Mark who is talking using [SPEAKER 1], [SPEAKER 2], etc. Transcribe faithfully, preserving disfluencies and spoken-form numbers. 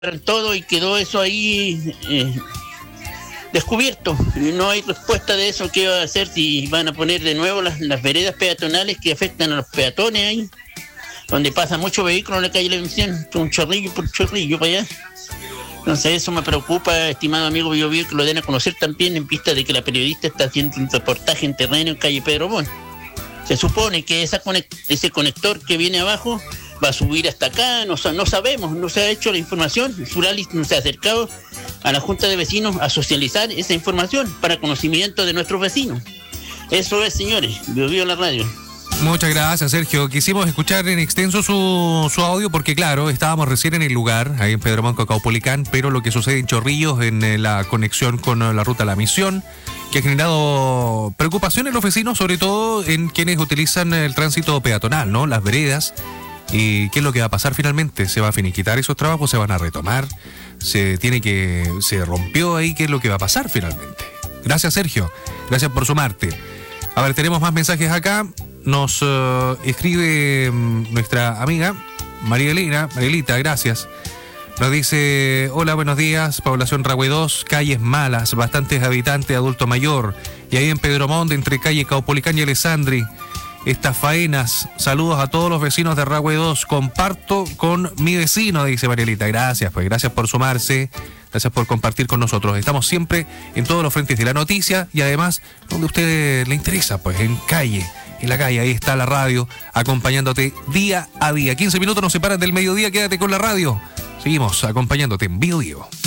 [SPEAKER 1] todo y quedó eso ahí eh, descubierto. No hay respuesta de eso. ¿Qué va a hacer si van a poner de nuevo las, las veredas peatonales que afectan a los peatones ahí? Donde pasa mucho vehículo en la calle La Misión, un chorrillo por chorrillo para allá. Entonces eso me preocupa, estimado amigo Bio Bio, que lo den a conocer también en vista de que la periodista está haciendo un reportaje en terreno en calle Pedro Bon. Se supone que esa conect- ese conector que viene abajo va a subir hasta acá, no, no sabemos, no se ha hecho la información, Suralis no se ha acercado a la Junta de Vecinos a socializar esa información para conocimiento de nuestros vecinos. Eso es, señores, Bio Bio la radio.
[SPEAKER 2] Muchas gracias, Sergio. Quisimos escuchar en extenso su, su audio porque, claro, estábamos recién en el lugar, ahí en Pedro Manco, Caupolicán, pero lo que sucede en Chorrillos, en eh, la conexión con eh, la ruta La Misión, que ha generado preocupación en los vecinos, sobre todo en quienes utilizan el tránsito peatonal, ¿no? Las veredas. ¿Y qué es lo que va a pasar finalmente? ¿Se va a finiquitar esos trabajos? ¿Se van a retomar? ¿Se tiene que se rompió ahí? ¿Qué es lo que va a pasar finalmente? Gracias, Sergio. Gracias por sumarte. A ver, tenemos más mensajes acá. Nos uh, escribe um, nuestra amiga María Elena, Marielita, gracias. Nos dice: hola, buenos días, población Rahue dos, calles malas, bastantes habitantes, adulto mayor. Y ahí en Pedro Montt, entre calle Caupolicán y Alessandri, estas faenas. Saludos a todos los vecinos de Rahue dos. Comparto con mi vecino, dice Marielita. Gracias, pues gracias por sumarse. Gracias por compartir con nosotros. Estamos siempre en todos los frentes de la noticia y además donde a usted le interesa, pues en calle, en la calle. Ahí está la radio acompañándote día a día. quince minutos nos separan del mediodía. Quédate con la radio. Seguimos acompañándote en Bio Bio.